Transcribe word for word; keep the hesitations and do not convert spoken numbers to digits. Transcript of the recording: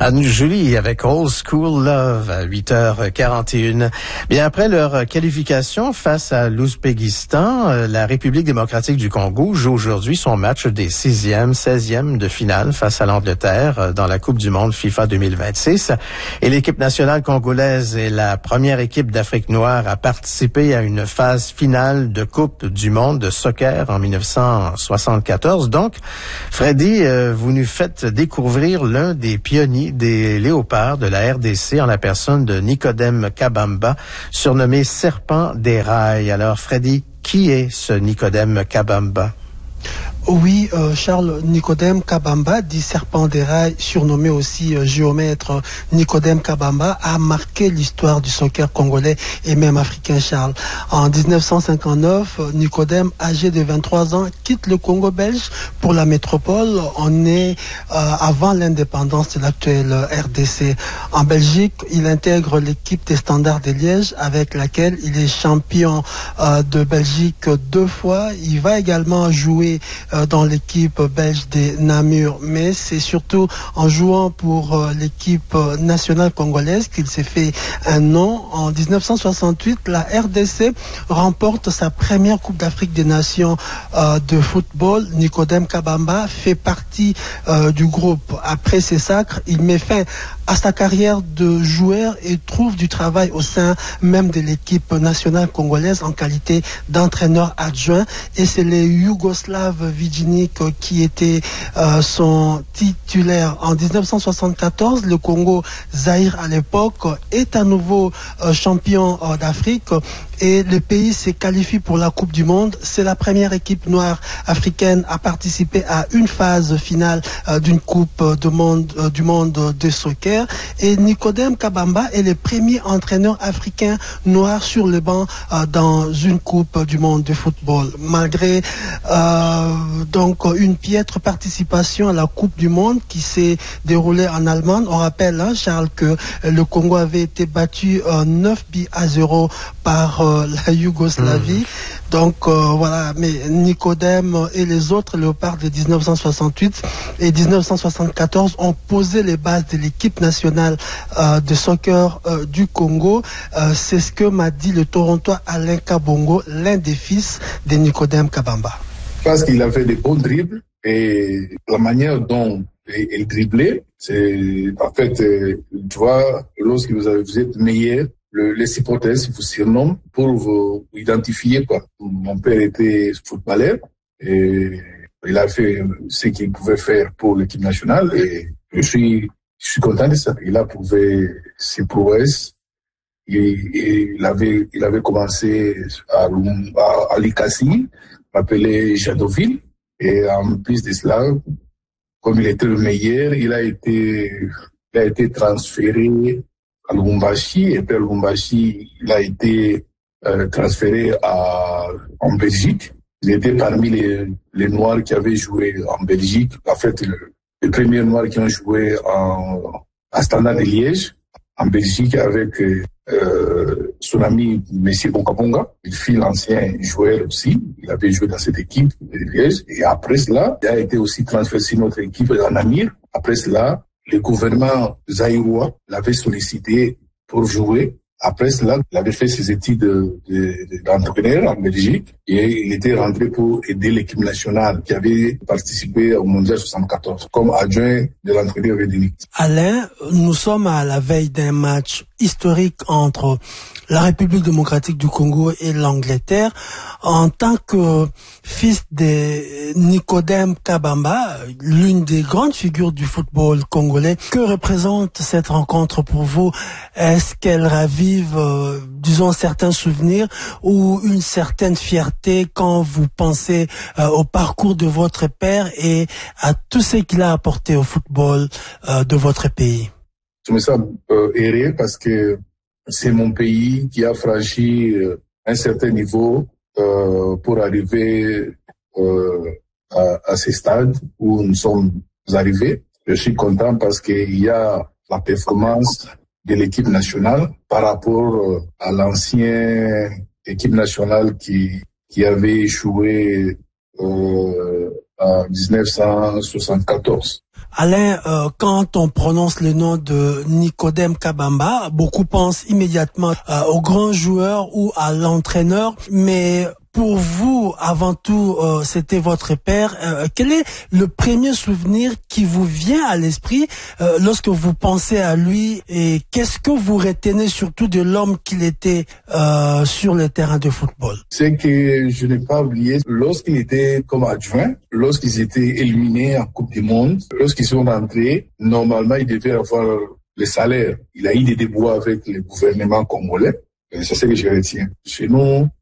Anne-Julie avec Old School Love à huit heures quarante et une. Bien après leur qualification face à l'Ouzbékistan, la République démocratique du Congo joue aujourd'hui son match des sixième, seizième de finale face à l'Angleterre dans la Coupe du monde FIFA deux mille vingt-six. Et l'équipe nationale congolaise est la première équipe d'Afrique noire à participer à une phase finale de Coupe du monde de soccer en dix-neuf cent soixante-quatorze. Donc, Freddy, vous nous faites découvrir l'un des pionniers des léopards de la R D C en la personne de Nicodème Kabamba, surnommé Serpent des rails. Alors, Freddy, qui est ce Nicodème Kabamba? Oui, euh, Charles, Nicodème Kabamba, dit Serpent des rails, surnommé aussi euh, géomètre Nicodème Kabamba, a marqué l'histoire du soccer congolais et même africain, Charles. En dix-neuf cent cinquante-neuf, Nicodème, âgé de vingt-trois ans, quitte le Congo belge pour la métropole. On est euh, avant l'indépendance de l'actuelle R D C. En Belgique, il intègre l'équipe des Standards de Liège avec laquelle il est champion euh, de Belgique deux fois. Il va également jouer dans l'équipe belge des Namur, mais c'est surtout en jouant pour l'équipe nationale congolaise qu'il s'est fait un nom. En dix-neuf cent soixante-huit, la R D C remporte sa première Coupe d'Afrique des Nations euh, de football. Nicodème Kabamba fait partie euh, du groupe. Après ces sacres, il met fin à sa carrière de joueur et trouve du travail au sein même de l'équipe nationale congolaise en qualité d'entraîneur adjoint. Et c'est les Yougoslaves Vidjinic qui était euh, son titulaire. En dix-neuf cent soixante-quatorze, le Congo Zaïre à l'époque est à nouveau euh, champion euh, d'Afrique et le pays s'est qualifié pour la Coupe du Monde. C'est la première équipe noire africaine à participer à une phase finale euh, d'une Coupe de monde, euh, du monde de soccer. Et Nicodème Kabamba est le premier entraîneur africain noir sur le banc euh, dans une Coupe du monde de football. Malgré euh, donc une piètre participation à la Coupe du monde qui s'est déroulée en Allemagne. On rappelle, hein, Charles, que le Congo avait été battu euh, neuf buts à zéro par euh, la Yougoslavie. Mmh. Donc euh, voilà, mais Nicodème et les autres léopards de dix-neuf cent soixante-huit et dix-neuf cent soixante-quatorze ont posé les bases de l'équipe nationale euh, de soccer euh, du Congo. Euh, c'est ce que m'a dit le Torontois Alain Kabongo, l'un des fils de Nicodème Kabamba. Parce qu'il avait des bons dribbles et la manière dont il driblait, c'est en fait, tu vois, lorsque vous êtes meilleur, le, les supporters vous surnomment pour vous identifier, quoi. Mon père était footballeur et il a fait ce qu'il pouvait faire pour l'équipe nationale et je suis, je suis content de ça. Il a prouvé ses prouesses. Il, il avait, il avait commencé à, à, à Likasi, appelé Jadoville, et en plus de cela, comme il était le meilleur, il a été, il a été transféré à Lubumbashi, et puis à Lubumbashi, il a été euh, transféré à, en Belgique. Il était parmi les, les Noirs qui avaient joué en Belgique. En fait, le, les premiers Noirs qui ont joué en, à Standard de Liège, en Belgique, avec euh, son ami Monsieur Bongabonga. Il fut l'ancien joueur aussi. Il avait joué dans cette équipe de Liège. Et après cela, il a été aussi transféré sur notre équipe en Namur. Après cela, le gouvernement zaïrois l'avait sollicité pour jouer. Après cela, il avait fait ses études de, de, d'entraîneur en Belgique et il était rentré pour aider l'équipe nationale qui avait participé au Mondial soixante-quatorze comme adjoint de l'entraîneur Védénic. Alain, nous sommes à la veille d'un match historique entre la République démocratique du Congo et l'Angleterre. En tant que fils de Nicodème Kabamba, l'une des grandes figures du football congolais, que représente cette rencontre pour vous? Est-ce qu'elle ravive, euh, disons, certains souvenirs ou une certaine fierté quand vous pensez euh, au parcours de votre père et à tout ce qu'il a apporté au football euh, de votre pays? Je me sens euh, heureux parce que c'est mon pays qui a franchi euh, un certain niveau euh, pour arriver euh, à, à ce stade où nous sommes arrivés. Je suis content parce qu'il y a la performance de l'équipe nationale par rapport à l'ancienne équipe nationale qui, qui avait échoué euh, en dix-neuf cent soixante-quatorze. Alain, euh, quand on prononce le nom de Nicodème Kabamba, beaucoup pensent immédiatement euh, au grand joueur ou à l'entraîneur, mais pour vous, avant tout, euh, c'était votre père. Euh, quel est le premier souvenir qui vous vient à l'esprit euh, lorsque vous pensez à lui, et qu'est-ce que vous retenez surtout de l'homme qu'il était euh, sur le terrain de football? C'est que je n'ai pas oublié, lorsqu'il était comme adjoint, lorsqu'ils étaient éliminés en Coupe du Monde, lorsqu'ils sont rentrés, normalement, ils devaient avoir le salaire. Il a eu des déboires avec le gouvernement congolais. C'est ce que je retiens. Chez nous,